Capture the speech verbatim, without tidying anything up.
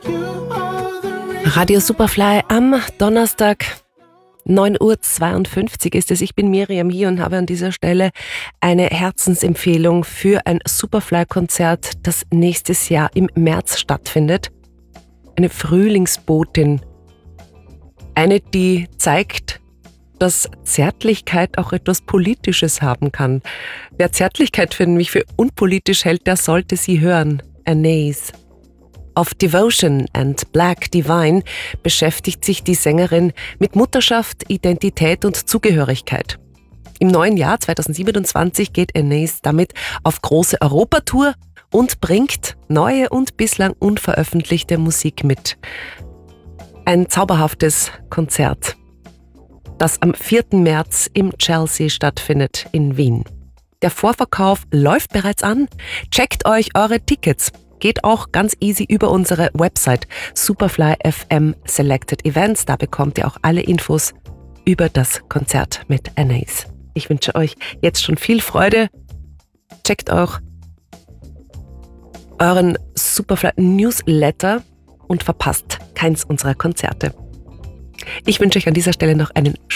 Radio Superfly am Donnerstag, neun Uhr zweiundfünfzig ist es. Ich bin Miriam hier und habe an dieser Stelle eine Herzensempfehlung für ein Superfly-Konzert, das nächstes Jahr im März stattfindet. Eine Frühlingsbotin. Eine, die zeigt, dass Zärtlichkeit auch etwas Politisches haben kann. Wer Zärtlichkeit für mich für unpolitisch hält, der sollte sie hören. Anais. Auf Devotion and Black Divine beschäftigt sich die Sängerin mit Mutterschaft, Identität und Zugehörigkeit. Im neuen Jahr zweitausendsiebenundzwanzig geht Anais damit auf große Europatour und bringt neue und bislang unveröffentlichte Musik mit. Ein zauberhaftes Konzert, das am vierten März im Chelsea stattfindet in Wien. Der Vorverkauf läuft bereits an. Checkt euch eure Tickets. Geht auch ganz easy über unsere Website Superfly F M Selected Events. Da bekommt ihr auch alle Infos über das Konzert mit Anais. Ich wünsche euch jetzt schon viel Freude. Checkt auch euren Superfly Newsletter und verpasst keins unserer Konzerte. Ich wünsche euch an dieser Stelle noch einen